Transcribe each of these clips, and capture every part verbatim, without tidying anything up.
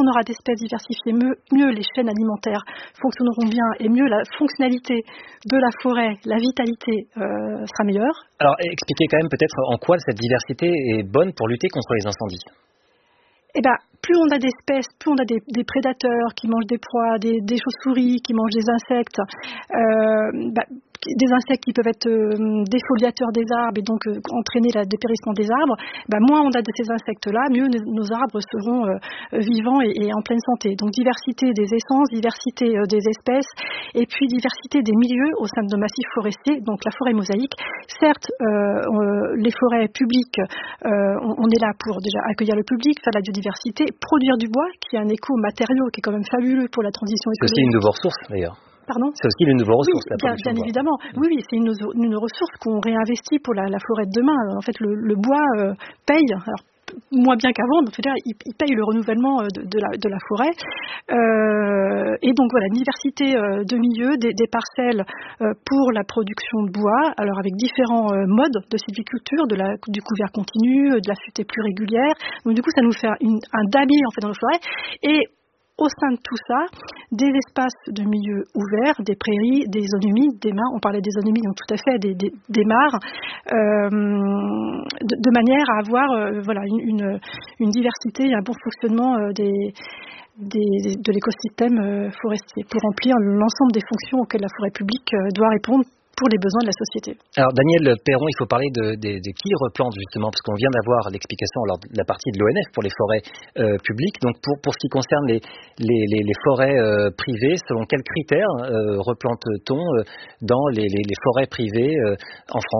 on aura d'espèces diversifiées, mieux, mieux les chaînes alimentaires fonctionneront bien et mieux la fonctionnalité de la forêt, la vitalité euh, sera meilleure. Alors expliquez quand même peut-être en quoi cette diversité est bonne pour lutter contre les incendies. Eh ben, plus on a d'espèces, plus on a des, des prédateurs qui mangent des proies, des, des chauves-souris qui mangent des insectes, euh, bah, des insectes qui peuvent être euh, défoliateurs des arbres et donc euh, entraîner le dépérissement des arbres, bah, moins on a de ces insectes-là, mieux nos arbres seront euh, vivants et, et en pleine santé. Donc diversité des essences, diversité euh, des espèces et puis diversité des milieux au sein de nos massifs forestiers, donc la forêt mosaïque. Certes, euh, euh, les forêts publiques, euh, on, on est là pour déjà accueillir le public, faire de la biodiversité, produire du bois, qui est un éco-matériau qui est quand même fabuleux pour la transition écologique. C'est aussi une de vos ressources d'ailleurs. Pardon ? C'est aussi l'une de vos ressources, oui, la production bien, bien de bois. évidemment. Oui, oui, c'est une, une ressource qu'on réinvestit pour la, la forêt de demain. En fait, le, le bois euh, paye, alors moins bien qu'avant, donc c'est-à-dire il, il paye le renouvellement de, de, la, de la forêt. Euh, et donc voilà, diversité euh, de milieux, des, des parcelles euh, pour la production de bois, alors avec différents euh, modes de sylviculture, de la, du couvert continu, de la futée plus régulière. Donc du coup, ça nous fait une, un damier en fait dans nos forêts. Et au sein de tout ça, des espaces de milieux ouverts, des prairies, des zones humides, des mares, on parlait des zones humides, donc tout à fait, des, des, des mares, euh, de, de manière à avoir euh, voilà, une, une, une diversité et un bon fonctionnement euh, des, des, de l'écosystème euh, forestier pour remplir l'ensemble des fonctions auxquelles la forêt publique euh, doit répondre pour les besoins de la société. Alors Daniel Perron, il faut parler de, de, de qui replante justement, parce qu'on vient d'avoir l'explication lors de la partie de l'O N F pour les forêts euh, publiques. Donc pour, pour ce qui concerne les, les, les, les forêts euh, privées, selon quels critères euh, replante-t-on euh, dans les, les, les forêts privées euh, en France ?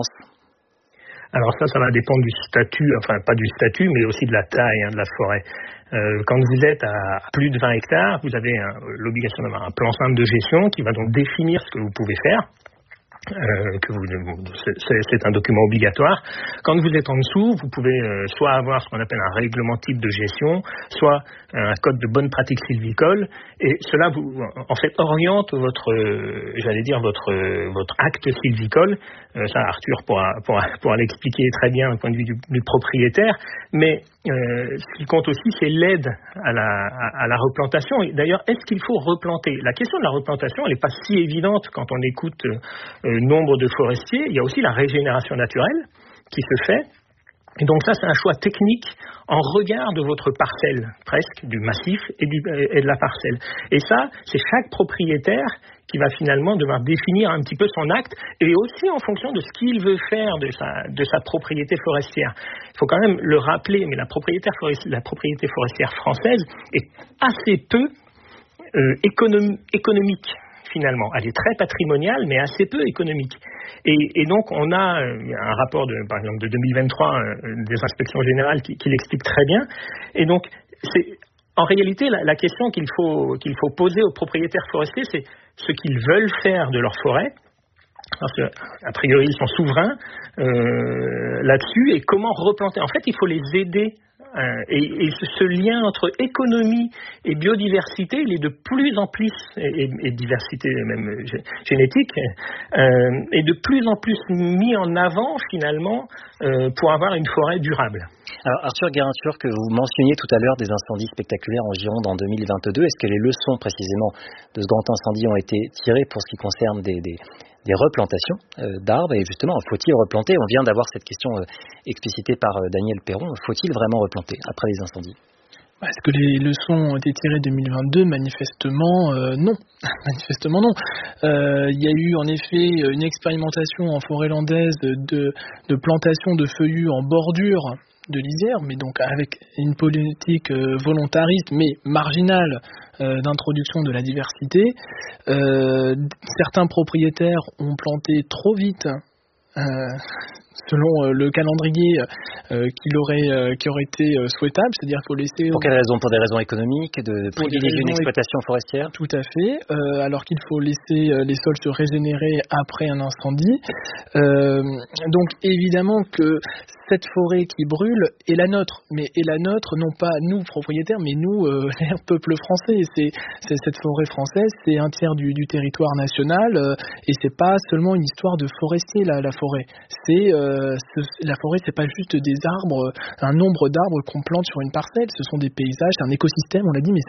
Alors ça, ça va dépendre du statut, enfin pas du statut, mais aussi de la taille hein, de la forêt. Euh, quand vous êtes à plus de vingt hectares, vous avez un, l'obligation d'avoir un plan simple de gestion qui va donc définir ce que vous pouvez faire. Euh, que vous, c'est, c'est un document obligatoire. Quand vous êtes en dessous, vous pouvez euh, soit avoir ce qu'on appelle un règlement type de gestion, soit un code de bonne pratique sylvicole, et cela vous, en fait, oriente votre, euh, j'allais dire votre euh, votre acte sylvicole. Euh, ça, Arthur pourra, pourra, pourra l'expliquer très bien du point de vue du, du propriétaire. Mais euh, ce qui compte aussi, c'est l'aide à la, à, à la replantation. Et d'ailleurs, est-ce qu'il faut replanter ? La question de la replantation, elle n'est pas si évidente quand on écoute euh, nombre de forestiers. Il y a aussi la régénération naturelle qui se fait. Et donc ça, c'est un choix technique en regard de votre parcelle, presque, du massif et, du, et de la parcelle. Et ça, c'est chaque propriétaire qui va finalement devoir définir un petit peu son acte et aussi en fonction de ce qu'il veut faire de sa, de sa propriété forestière. Il faut quand même le rappeler, mais la propriété forestière, la propriété forestière française est assez peu euh, économ, économique. Finalement, elle est très patrimoniale, mais assez peu économique. Et, et donc, on a un rapport, de, par exemple, de deux mille vingt-trois euh, des inspections générales qui, qui l'explique très bien. Et donc, c'est, en réalité, la, la question qu'il faut, qu'il faut poser aux propriétaires forestiers, c'est ce qu'ils veulent faire de leur forêt. Parce que, a priori, ils sont souverains euh, là-dessus. Et comment replanter ? En fait, il faut les aider. Euh, et, et ce lien entre économie et biodiversité, il est de plus en plus, et, et diversité même g- génétique, euh, est de plus en plus mis en avant finalement euh, pour avoir une forêt durable. Alors Arthur Guérin-Turc, que vous mentionniez tout à l'heure des incendies spectaculaires en Gironde en deux mille vingt-deux, est-ce que les leçons précisément de ce grand incendie ont été tirées pour ce qui concerne des, des, des replantations euh, d'arbres ? Et justement, faut-il replanter ? On vient d'avoir cette question euh, explicitée par euh, Daniel Perron. Faut-il vraiment replanter après les incendies ? Est-ce que les leçons ont été tirées deux mille vingt-deux ? Manifestement euh, non. Manifestement non. Euh, il y a eu en effet une expérimentation en forêt landaise de, de plantation de feuillus en bordure de lisière, mais donc avec une politique euh, volontariste mais marginale euh, d'introduction de la diversité. Euh, certains propriétaires ont planté trop vite euh, selon euh, le calendrier euh, qu'il aurait, euh, qui aurait été euh, souhaitable, c'est-à-dire qu'il faut laisser... Pour quelles raisons ? Pour des raisons économiques, de privilégier une exploitation forestière ? Tout à fait, euh, alors qu'il faut laisser euh, les sols se régénérer après un incendie. Euh, donc évidemment que cette forêt qui brûle est la nôtre, mais est la nôtre, non pas nous propriétaires, mais nous, euh, les peuple français. C'est, c'est cette forêt française, c'est un tiers du, du territoire national, euh, et c'est pas seulement une histoire de forestier, la, la forêt. C'est, euh, ce, la forêt, c'est pas juste des arbres, un nombre d'arbres qu'on plante sur une parcelle, ce sont des paysages, c'est un écosystème, on l'a dit, mais